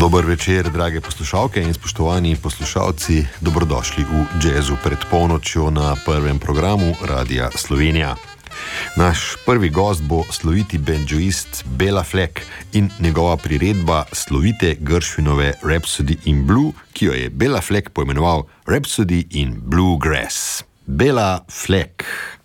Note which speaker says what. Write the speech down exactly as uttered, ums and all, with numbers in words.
Speaker 1: Dober večer, drage poslušalke in spoštovani poslušalci, dobrodošli v Jazzu pred polnočjo na prvem programu Radia Slovenija. Naš prvi gost bo sloviti banjoist Bela Fleck in njegova priredba slovite Gershwinove Rhapsody in Blue, ki jo je Bela Fleck poimenoval Rhapsody in Bluegrass. Bela Fleck.